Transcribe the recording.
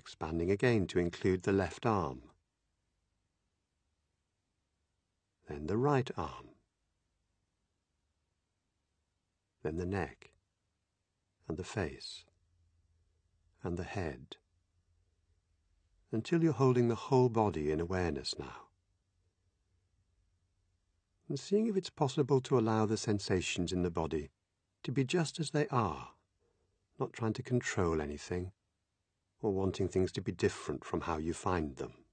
expanding again to include the left arm. Then the right arm. Then the neck, and the face, and the head, until you're holding the whole body in awareness now. And seeing if it's possible to allow the sensations in the body to be just as they are, not trying to control anything, or wanting things to be different from how you find them.